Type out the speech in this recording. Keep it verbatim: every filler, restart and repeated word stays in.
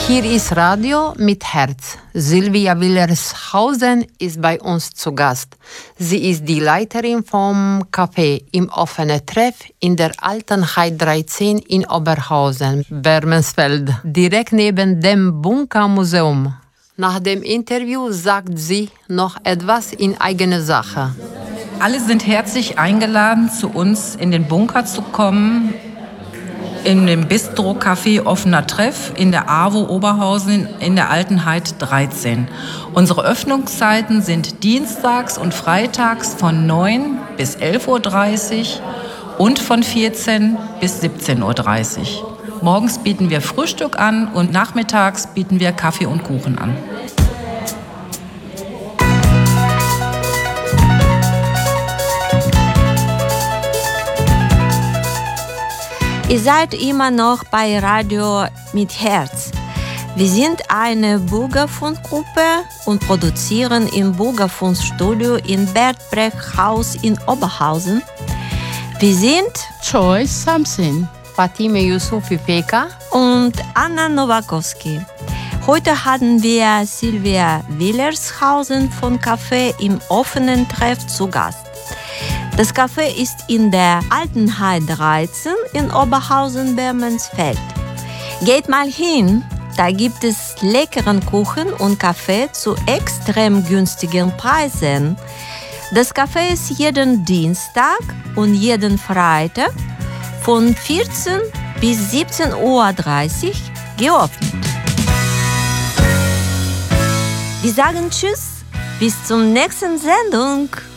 Hier ist Radio mit Herz. Silvia Willershausen ist bei uns zu Gast. Sie ist die Leiterin vom Café im offenen Treff in der Altenheit dreizehn in Oberhausen, Bermensfeld, direkt neben dem Bunkermuseum. Nach dem Interview sagt sie noch etwas in eigener Sache. Alle sind herzlich eingeladen, zu uns in den Bunker zu kommen, in dem Bistro-Café Offener Treff in der AWO Oberhausen in der Altenheit dreizehn. Unsere Öffnungszeiten sind dienstags und freitags von neun bis elf Uhr dreißig und von vierzehn bis siebzehn Uhr dreißig. Morgens bieten wir Frühstück an und nachmittags bieten wir Kaffee und Kuchen an. Ihr seid immer noch bei Radio mit Herz. Wir sind eine Bürgerfunkgruppe und produzieren im Bürgerfunkstudio in Bert Brecht Haus in Oberhausen. Wir sind Joyce Samson, Fatime Yusufi Peka und Anna Nowakowski. Heute hatten wir Silvia Willershausen von Café im offenen Treff zu Gast. Das Café ist in der Altenheit dreizehn in Oberhausen-Bermensfeld. Geht mal hin, da gibt es leckeren Kuchen und Kaffee zu extrem günstigen Preisen. Das Café ist jeden Dienstag und jeden Freitag von vierzehn bis siebzehn Uhr dreißig geöffnet. Wir sagen Tschüss, bis zur nächsten Sendung.